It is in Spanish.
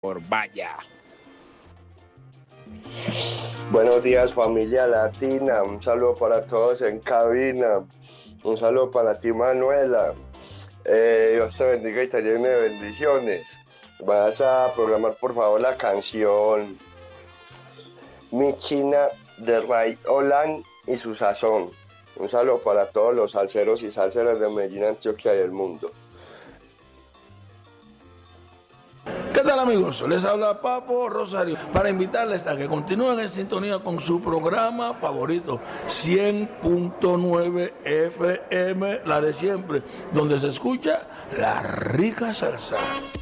por vaya. Buenos días, familia latina. Un saludo para todos en cabina. Un saludo para ti, Manuela. Dios te bendiga y te llene de bendiciones. Vas a programar, por favor, la canción Mi China de Ray Olan y su sazón. Un saludo para todos los salseros y salseras de Medellín, Antioquia y el mundo. ¿Qué tal, amigos? Les habla Papo Rosario para invitarles a que continúen en sintonía con su programa favorito 100.9 FM, la de siempre, donde se escucha la rica salsa.